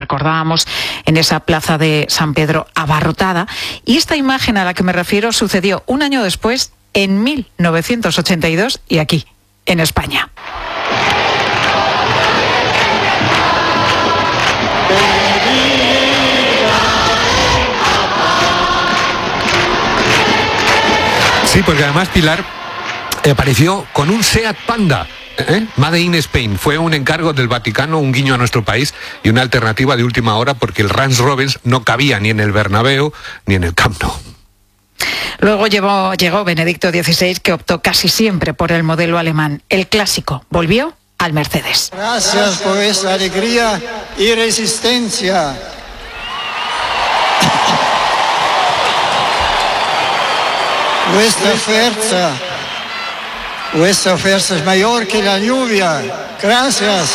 recordábamos, en esa plaza de San Pedro abarrotada. Y esta imagen a la que me refiero sucedió un año después, en 1982, y aquí, en España. Sí, porque además Pilar apareció con un Seat Panda. Made in Spain. Fue un encargo del Vaticano, un guiño a nuestro país y una alternativa de última hora porque el Range Rover no cabía ni en el Bernabéu ni en el Camp Nou. Luego llegó Benedicto XVI, que optó casi siempre por el modelo alemán, el clásico. Volvió al Mercedes. Gracias por esta alegría y resistencia. Vuestra fuerza es mayor que la lluvia. Gracias.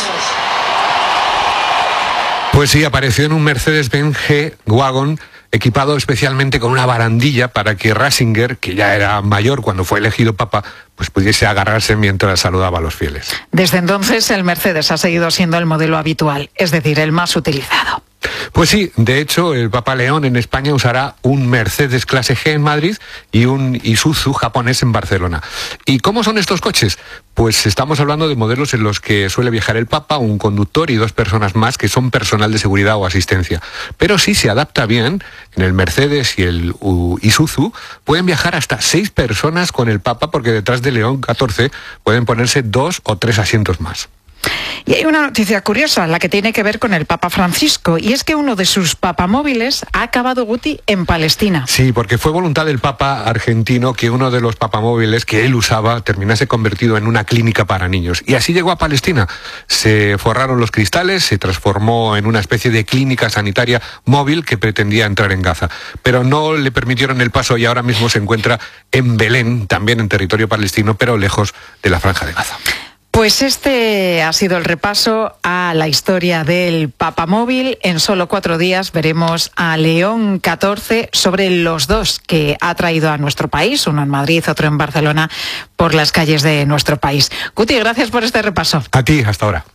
Pues sí, apareció en un Mercedes-Benz G-Wagon equipado especialmente con una barandilla para que Ratzinger, que ya era mayor cuando fue elegido papa, pues pudiese agarrarse mientras saludaba a los fieles. Desde entonces el Mercedes ha seguido siendo el modelo habitual, es decir, el más utilizado. Pues sí, de hecho el Papa León en España usará un Mercedes clase G en Madrid y un Isuzu japonés en Barcelona. ¿Y cómo son estos coches? Pues estamos hablando de modelos en los que suele viajar el Papa, un conductor y 2 personas más que son personal de seguridad o asistencia. Pero si se adapta bien, en el Mercedes y el Isuzu pueden viajar hasta 6 personas con el Papa, porque detrás de León XIV pueden ponerse 2 o 3 asientos más. Y hay una noticia curiosa, la que tiene que ver con el Papa Francisco, y es que uno de sus papamóviles ha acabado, Guti, en Palestina. Sí, porque fue voluntad del Papa argentino que uno de los papamóviles que él usaba terminase convertido en una clínica para niños. Y así llegó a Palestina. Se forraron los cristales, se transformó en una especie de clínica sanitaria móvil que pretendía entrar en Gaza. Pero no le permitieron el paso y ahora mismo se encuentra en Belén, también en territorio palestino, pero lejos de la Franja de Gaza. Pues este ha sido el repaso a la historia del papamóvil. En solo 4 días veremos a León XIV sobre los 2 que ha traído a nuestro país, uno en Madrid, otro en Barcelona, por las calles de nuestro país. Guti, gracias por este repaso. A ti, hasta ahora.